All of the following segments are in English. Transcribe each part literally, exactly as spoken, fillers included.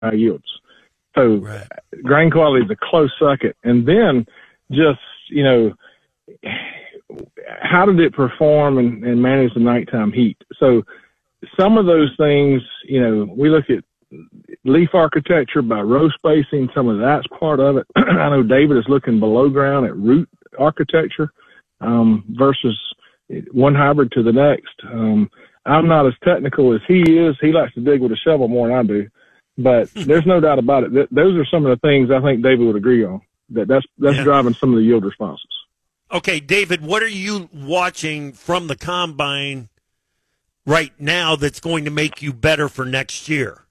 high yields. So right. grain quality is a close second. And then just, you know, how did it perform and, and manage the nighttime heat? So some of those things, you know, we look at leaf architecture by row spacing. Some of that's part of it. I know David is looking below ground at root architecture um, versus one hybrid to the next. Um, I'm not as technical as he is. He likes to dig with a shovel more than I do. But there's no doubt about it. Th- those are some of the things I think David would agree on. That that's that's yeah. driving some of the yield responses. Okay, David, what are you watching from the combine right now that's going to make you better for next year?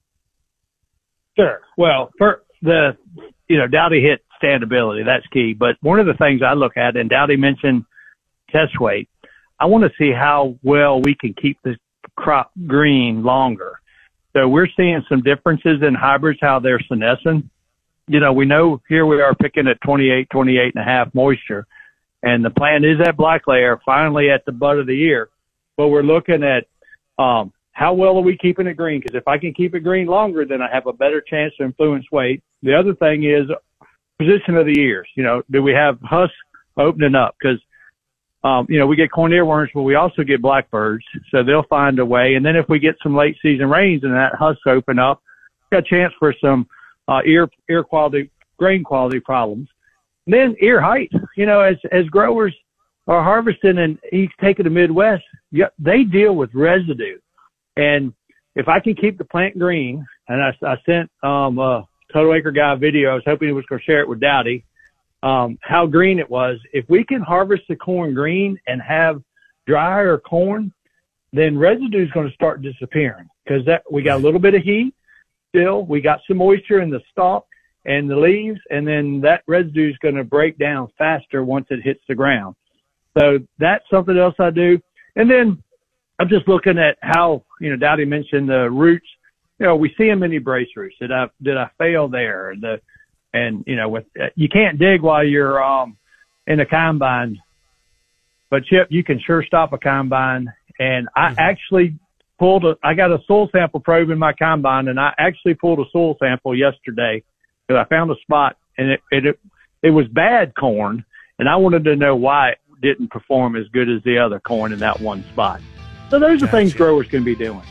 Sure. Well, for the you know Dowdy hit standability, that's key. But one of the things I look at, and Dowdy mentioned test weight, I want to see how well we can keep the crop green longer. So we're seeing some differences in hybrids, how they're senescing. You know, we know here we are picking at twenty-eight, twenty-eight and a half moisture. And the plant is at black layer, finally at the bud of the year. But we're looking at um, how well are we keeping it green? Because if I can keep it green longer, then I have a better chance to influence weight. The other thing is position of the ears. You know, do we have husk opening up? Because Um, you know, we get corn earworms, but we also get blackbirds, so they'll find a way. And then if we get some late season rains and that husk open up, got a chance for some uh, ear ear quality, grain quality problems. And then ear height. You know, as as growers are harvesting and he's taking the Midwest, yeah, they deal with residue. And if I can keep the plant green, and I, I sent um, a Total Acre Guy a video, I was hoping he was going to share it with Dowdy. Um, how green it was. If we can harvest the corn green and have drier corn, then residue is going to start disappearing because that we got a little bit of heat still. We got some moisture in the stalk and the leaves, and then that residue is going to break down faster once it hits the ground. So that's something else I do. And then I'm just looking at how, you know, Dowdy mentioned the roots. You know, we see them in the brace roots. Did I, did I fail there? The, And, you know, with, you can't dig while you're, um, in a combine, but Chip, you can sure stop a combine. And I mm-hmm. actually pulled a, I got a soil sample probe in my combine, and I actually pulled a soil sample yesterday because I found a spot, and it, it, it was bad corn, and I wanted to know why it didn't perform as good as the other corn in that one spot. So those gotcha. are things growers can be doing.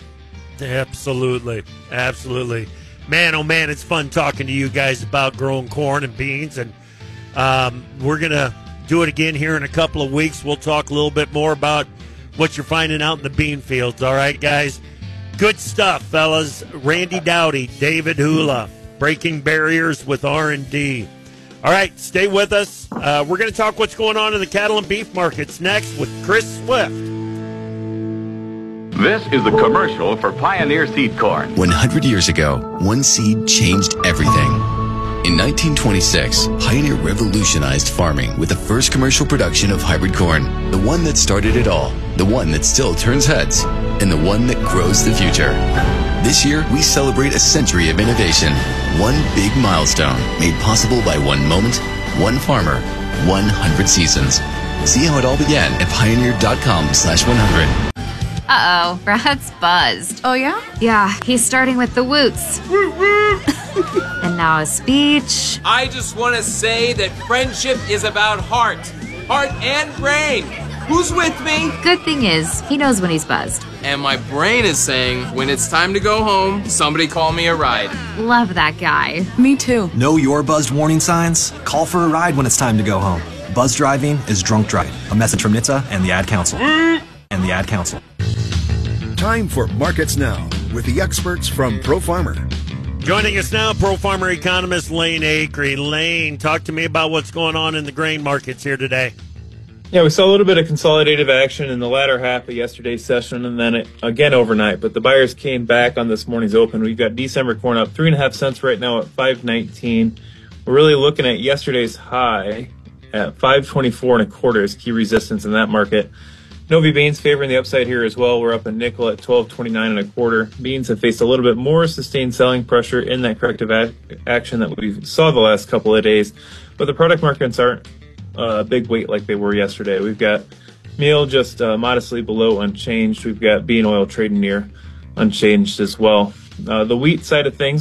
Absolutely. Absolutely. Man, oh, man, it's fun talking to you guys about growing corn and beans, and um, we're going to do it again here in a couple of weeks. We'll talk a little bit more about what you're finding out in the bean fields, all right, guys? Good stuff, fellas. Randy Dowdy, David Hula, breaking barriers with R and D. All right, stay with us. Uh, we're going to talk what's going on in the cattle and beef markets next with Chris Swift. This is the commercial for Pioneer Seed Corn. one hundred years ago, one seed changed everything. In nineteen twenty-six, Pioneer revolutionized farming with the first commercial production of hybrid corn. The one that started it all, the one that still turns heads, and the one that grows the future. This year, we celebrate a century of innovation. One big milestone made possible by one moment, one farmer, one hundred seasons. See how it all began at pioneer.com slash 100. Uh-oh, Brad's buzzed. Oh, yeah? Yeah, he's starting with the woots. And now a speech. I just want to say that friendship is about heart. Heart and brain. Who's with me? Good thing is, he knows when he's buzzed. And my brain is saying, when it's time to go home, somebody call me a ride. Love that guy. Me too. Know your buzzed warning signs? Call for a ride when it's time to go home. Buzz driving is drunk driving. A message from N H T S A and the Ad Council. And the Ad Council. Time for Markets Now with the experts from Pro Farmer. Joining us now, Pro Farmer economist Lane Acree. Lane, talk to me about what's going on in the grain markets here today. Yeah, we saw a little bit of consolidative action in the latter half of yesterday's session and then it, again overnight. But the buyers came back on this morning's open. We've got December corn up three and a half cents right now at five nineteen. We're really looking at yesterday's high at five twenty-four and a quarter as key resistance in that market. Novi beans favoring the upside here as well. We're up a nickel at twelve twenty-nine and a quarter. Beans have faced a little bit more sustained selling pressure in that corrective a- action that we saw the last couple of days. But the product markets aren't a uh, big weight like they were yesterday. We've got meal just uh, modestly below unchanged. We've got bean oil trading near unchanged as well. Uh, the wheat side of things,